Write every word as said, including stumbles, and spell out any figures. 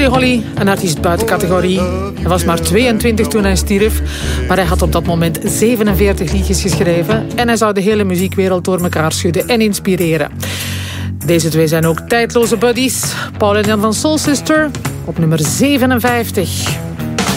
Holly, een artiest buiten categorie. Hij was maar tweeëntwintig toen hij stierf, maar hij had op dat moment zevenenveertig liedjes geschreven en hij zou de hele muziekwereld door elkaar schudden en inspireren. Deze twee zijn ook tijdloze buddies. Paul en Jan van Soul Sister op nummer zevenenvijftig.